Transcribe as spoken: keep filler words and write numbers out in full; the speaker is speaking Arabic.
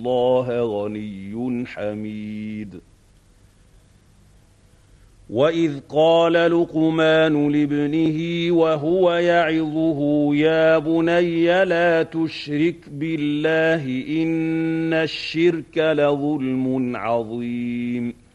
اللَّهَ غَنِيٌّ حَمِيدٌ وَإِذْ قَالَ لُقْمَانُ لِابْنِهِ وَهُوَ يَعِظُهُ يَا بُنَيَّ لَا تُشْرِكْ بِاللَّهِ إِنَّ الشِّرْكَ لَظُلْمٌ عَظِيمٌ